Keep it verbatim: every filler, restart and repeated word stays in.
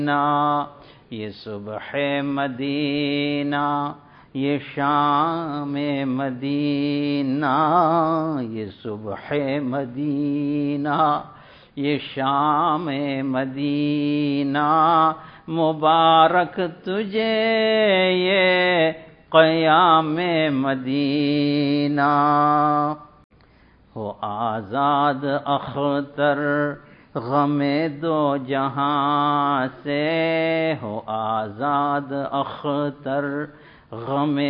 ये सुबह मदीना ये शाम मदीना, ये सुबह मदीना ये शाम मदीना, मुबारक तुझे ये क़याम मदीना। हो आज़ाद अख्तर ग़मे दो जहां से, हो आज़ाद अख्तर ग़मे